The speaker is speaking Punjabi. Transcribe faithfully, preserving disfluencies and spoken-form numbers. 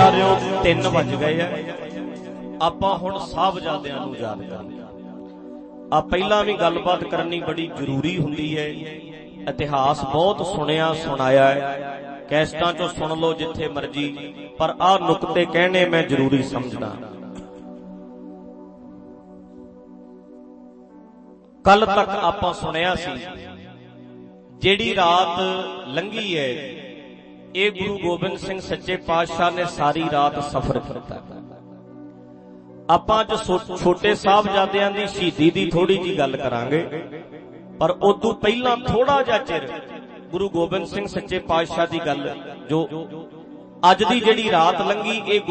ਪਿਆਰਿਓ ਤਿੰਨ ਵੱਜ ਗਏ ਆ। ਆਪਾਂ ਹੁਣ ਸਾਹਿਬਜ਼ਾਦਿਆਂ ਨੂੰ ਯਾਦ ਕਰਦੇ ਆ। ਪਹਿਲਾਂ ਵੀ ਗੱਲਬਾਤ ਕਰਨੀ ਬੜੀ ਜ਼ਰੂਰੀ ਹੁੰਦੀ ਹੈ। ਇਤਿਹਾਸ ਬਹੁਤ ਸੁਣਿਆ ਸੁਣਾਇਆ ਹੈ, ਕੈਸਟਾਂ ਚੋਂ ਸੁਣ ਲਓ ਜਿੱਥੇ ਮਰਜੀ, ਪਰ ਆਹ ਨੁਕਤੇ ਕਹਿਣੇ ਮੈਂ ਜ਼ਰੂਰੀ ਸਮਝਦਾ। ਕੱਲ ਤੱਕ ਆਪਾਂ ਸੁਣਿਆ ਸੀ ਜਿਹੜੀ ਰਾਤ ਲੰਘੀ ਹੈ ਇਹ ਗੁਰੂ ਗੋਬਿੰਦ ਸਿੰਘ ਸੱਚੇ ਪਾਤਸ਼ਾਹ ਨੇ ਸਾਰੀ ਰਾਤ ਸਫ਼ਰ ਕੀਤਾ। ਆਪਾਂ ਅੱਜ ਛੋਟੇ ਸਾਹਿਬਜ਼ਾਦਿਆਂ ਦੀ ਸ਼ਹੀਦੀ ਦੀ ਥੋੜੀ ਜੀ ਗੱਲ ਕਰਾਂਗੇ, ਪਰ ਉਦੋਂ ਪਹਿਲਾਂ ਥੋੜਾ ਜਿਹਾ ਚਿਰ ਗੁਰੂ ਗੋਬਿੰਦ ਸਿੰਘ ਸੱਚੇ ਪਾਤਸ਼ਾਹ ਦੀ ਗੱਲ, ਜੋ ਅੱਜ ਦੀ ਜਿਹੜੀ ਰਾਤ ਲੰਘੀ ਇਹ